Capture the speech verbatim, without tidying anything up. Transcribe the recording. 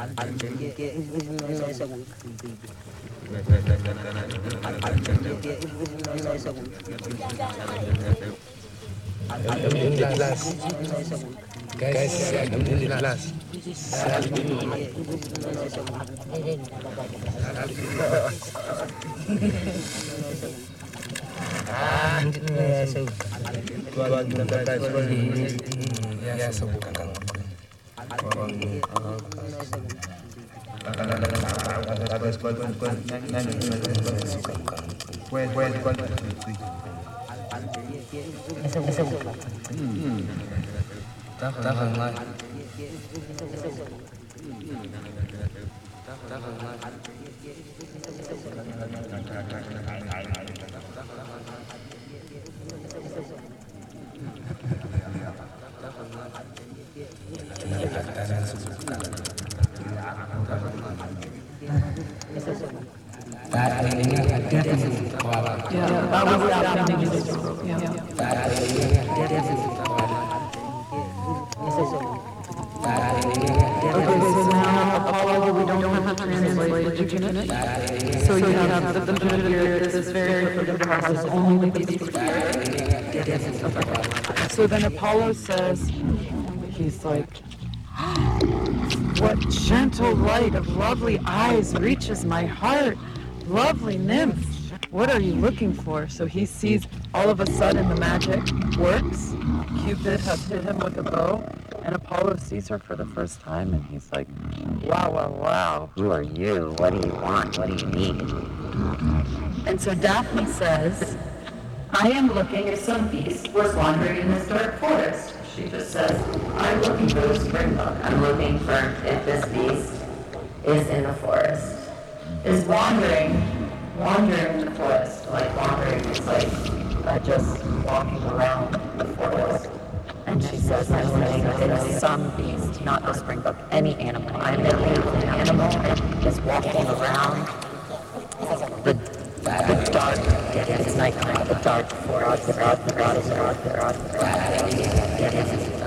Alhamdulillah. Guys, alhamdulillah. Ah, alhamdulillah. Tuan tuan ya sebukan kan. Tak tak lah. Yeah, that was happening. Yeah. Okay, so now Apollo, we don't have to translate. Did you get it? So you have the definitive here, this is very different process, only the okay. So then Apollo says, he's like, what gentle light of lovely eyes reaches my heart. Lovely nymph, what are you looking for? So he sees all of a sudden the magic works. Cupid has hit him with a bow, and Apollo sees her for the first time, and he's like, wow, wow, wow, who are you? What do you want? What do you need? And so Daphne says, I am looking if some beast was wandering in this dark forest. She just says, I'm looking for the springbok. I'm looking for if this beast is in the forest. Is wandering, wandering in the forest, like wandering, it's like uh, just walking around the forest. And she says, I'm looking if some beast, not the springbok, any animal. I'm looking if an animal is walking around the, the dark, it's nighttime, the dark forest, the dark, the dark, the dark, the dark, the dark,